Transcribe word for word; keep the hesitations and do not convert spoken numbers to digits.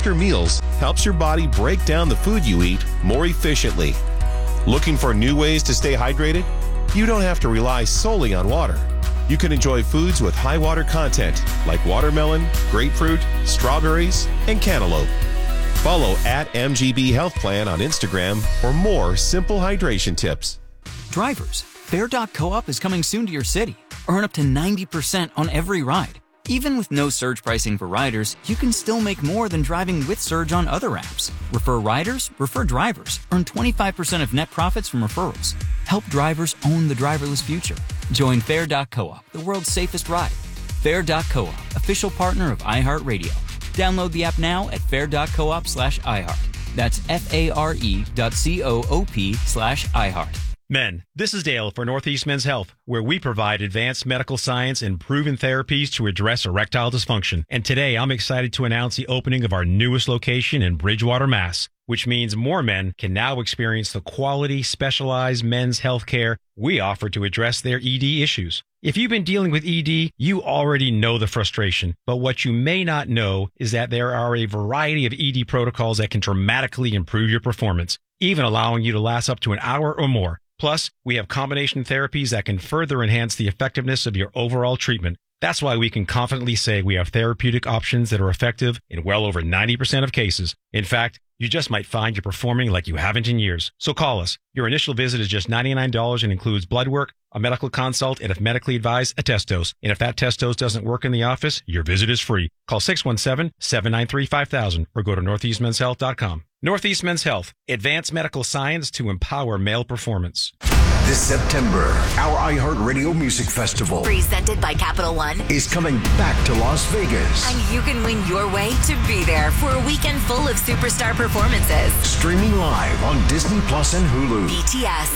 after meals helps your body break down the food you eat more efficiently. Looking for new ways to stay hydrated? You don't have to rely solely on water. You can enjoy foods with high water content like watermelon, grapefruit, strawberries, and cantaloupe. Follow at M G B Health Plan on Instagram for more simple hydration tips. Drivers, Fair dot coop is coming soon to your city. Earn up to ninety percent on every ride. Even with no surge pricing for riders, you can still make more than driving with Surge on other apps. Refer riders, refer drivers. Earn twenty-five percent of net profits from referrals. Help drivers own the driverless future. Join Fair dot coop, the world's safest ride. Fair dot coop, official partner of iHeartRadio. Download the app now at fair dot coop slash iHeart. That's F-A-R-E dot C-O-O-P slash iHeart. Men, this is Dale for Northeast Men's Health, where we provide advanced medical science and proven therapies to address erectile dysfunction. And today, I'm excited to announce the opening of our newest location in Bridgewater, Mass., which means more men can now experience the quality, specialized men's health care we offer to address their E D issues. If you've been dealing with E D, you already know the frustration. But what you may not know is that there are a variety of E D protocols that can dramatically improve your performance, even allowing you to last up to an hour or more. Plus, we have combination therapies that can further enhance the effectiveness of your overall treatment. That's why we can confidently say we have therapeutic options that are effective in well over ninety percent of cases. In fact, you just might find you're performing like you haven't in years. So call us. Your initial visit is just ninety-nine dollars and includes blood work, a medical consult, and if medically advised, a test dose. And if that test dose doesn't work in the office, your visit is free. Call six one seven, seven nine three, five thousand or go to northeast men's health dot com. Northeast Men's Health, advanced medical science to empower male performance. This September, our iHeartRadio Music Festival, presented by Capital One, is coming back to Las Vegas. And you can win your way to be there for a weekend full of superstar performances. Streaming live on Disney Plus and Hulu. B T S,